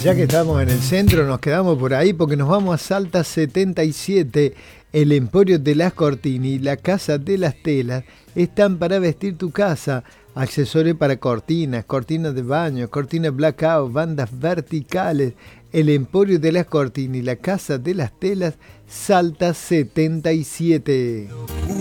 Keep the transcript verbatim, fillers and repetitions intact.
Ya que estamos en el centro, nos quedamos por ahí porque nos vamos a Salta setenta y siete. El Emporio de las Cortini, la Casa de las Telas, están para vestir tu casa. Accesorios para cortinas, cortinas de baño, cortinas blackout, bandas verticales. El Emporio de las Cortini, la Casa de las Telas, Salta setenta y siete.